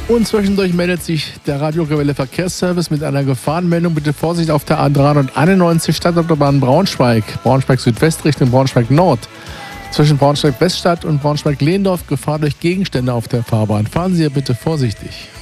Und zwischendurch meldet sich der Radio Revelle Verkehrsservice mit einer Gefahrenmeldung. Bitte Vorsicht auf der A391 Stadtautobahn Braunschweig. Braunschweig Südwest Richtung Braunschweig Nord. Zwischen Braunschweig Weststadt und Braunschweig Lehndorf Gefahr durch Gegenstände auf der Fahrbahn. Fahren Sie hier bitte vorsichtig.